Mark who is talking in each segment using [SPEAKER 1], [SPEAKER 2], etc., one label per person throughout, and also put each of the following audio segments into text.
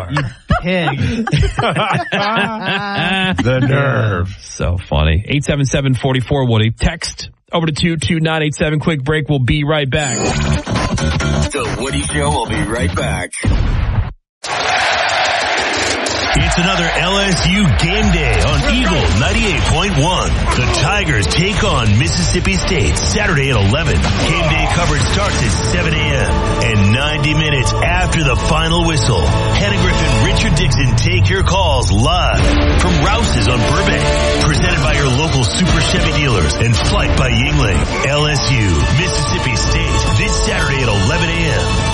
[SPEAKER 1] more.
[SPEAKER 2] You pig.
[SPEAKER 1] The nerve.
[SPEAKER 3] So funny. 877-44-Woody. Text over to 22987. Quick break. We'll be right back.
[SPEAKER 4] The Woody Show will be right back.
[SPEAKER 5] It's another LSU game day on Eagle 98.1. The Tigers take on Mississippi State Saturday at 11. Game day coverage starts at 7 a.m. and 90 minutes after the final whistle. Hannah Griffin, Richard Dixon take your calls live from Rouse's on Burbank. Presented by your local Super Chevy dealers and Flight by Yingling. LSU, Mississippi State this Saturday at 11 a.m.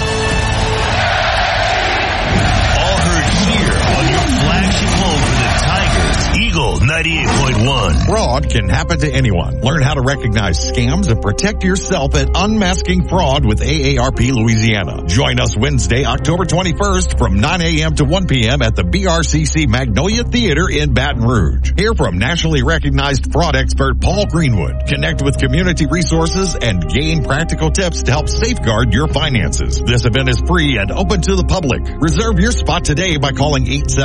[SPEAKER 5] Flagship home for the Tigers, Eagle 98.1.
[SPEAKER 6] Fraud can happen to anyone. Learn how to recognize scams and protect yourself at Unmasking Fraud with AARP Louisiana. Join us Wednesday, October 21st from 9 a.m. to 1 p.m. at the BRCC Magnolia Theater in Baton Rouge. Hear from nationally recognized fraud expert Paul Greenwood. Connect with community resources and gain practical tips to help safeguard your finances. This event is free and open to the public. Reserve your spot today by calling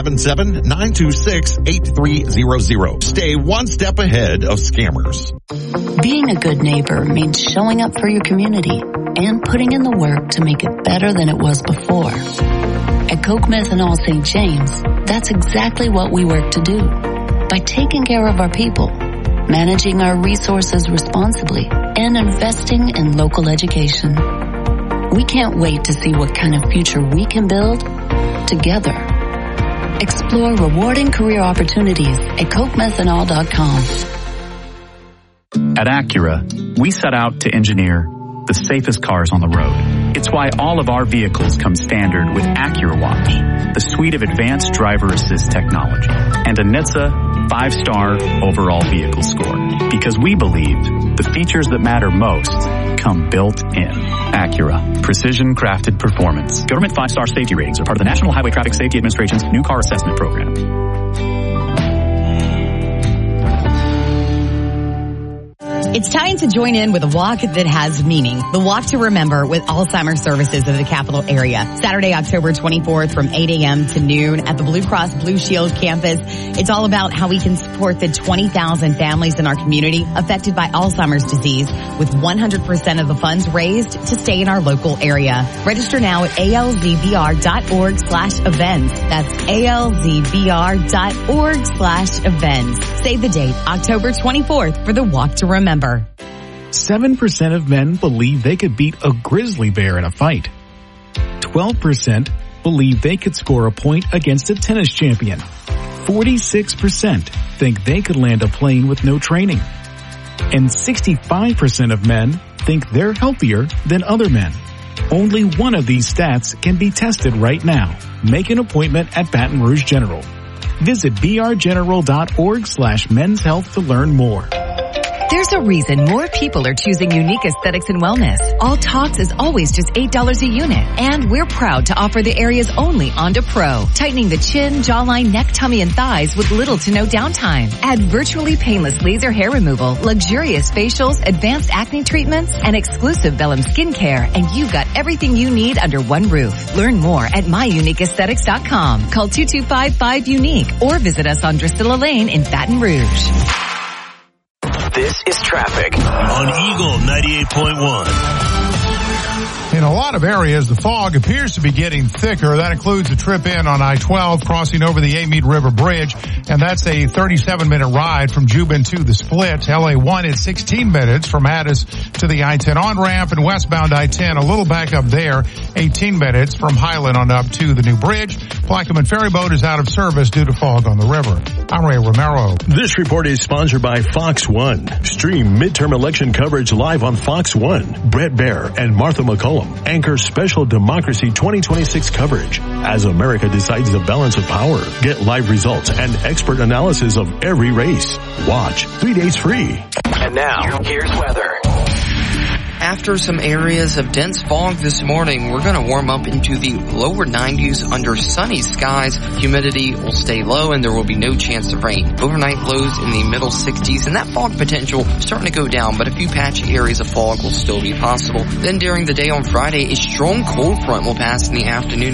[SPEAKER 6] 877-926-8300. Stay one step ahead of scammers.
[SPEAKER 7] Being a good neighbor means showing up for your community and putting in the work to make it better than it was before. At Coke Methanol St. James, that's exactly what we work to do. By taking care of our people, managing our resources responsibly, and investing in local education. We can't wait to see what kind of future we can build together. Explore rewarding career opportunities at CokeMethanol.com.
[SPEAKER 8] At Acura, we set out to engineer the safest cars on the road. It's why all of our vehicles come standard with Acura Watch, the suite of advanced driver assist technology, and a NHTSA 5-star overall vehicle score. Because we believe the features that matter most come built in. Acura. Precision crafted performance. Government 5-star safety ratings are part of the National Highway Traffic Safety Administration's new car assessment program.
[SPEAKER 9] It's time to join in with a walk that has meaning. The Walk to Remember with Alzheimer's Services of the Capital Area. Saturday, October 24th from 8 a.m. to noon at the Blue Cross Blue Shield campus. It's all about how we can support the 20,000 families in our community affected by Alzheimer's disease with 100% of the funds raised to stay in our local area. Register now at alzbr.org/events. That's alzbr.org/events. Save the date, October 24th for the Walk to Remember.
[SPEAKER 10] 7% of men believe they could beat a grizzly bear in a fight. 12% believe they could score a point against a tennis champion. 46% think they could land a plane with no training. And 65% of men think they're healthier than other men. Only one of these stats can be tested right now. Make an appointment at Baton Rouge General. Visit brgeneral.org/men's health to learn more.
[SPEAKER 11] There's a reason more people are choosing Unique Aesthetics and Wellness. All Talks is always just $8 a unit. And we're proud to offer the area's only Onda Pro. Tightening the chin, jawline, neck, tummy, and thighs with little to no downtime. Add virtually painless laser hair removal, luxurious facials, advanced acne treatments, and exclusive Bellum skincare. And you've got everything you need under one roof. Learn more at myuniqueaesthetics.com. Call 2255-UNIQUE or visit us on Drusilla Lane in Baton Rouge.
[SPEAKER 4] This is traffic
[SPEAKER 5] on Eagle 98.1.
[SPEAKER 12] In a lot of areas, the fog appears to be getting thicker. That includes a trip in on I-12 crossing over the Amite River Bridge, and that's a 37-minute ride from Juban to the Split. LA1 is 16 minutes from Addis to the I-10 on-ramp, and westbound I-10 a little back up there, 18 minutes from Highland on up to the new bridge. Plaquemine Ferry Boat is out of service due to fog on the river. I'm Ray Romero.
[SPEAKER 13] This report is sponsored by Fox One. Stream midterm election coverage live on Fox One. Brett Baer and Martha McCollum anchor special Democracy 2026 coverage as America decides the balance of power. Get live results and expert analysis of every race. Watch 3 days free.
[SPEAKER 4] And now, here's weather.
[SPEAKER 14] After some areas of dense fog this morning, we're going to warm up into the lower 90s under sunny skies. Humidity will stay low and there will be no chance of rain. Overnight lows in the middle 60s, and that fog potential starting to go down, but a few patchy areas of fog will still be possible. Then during the day on Friday, a strong cold front will pass in the afternoon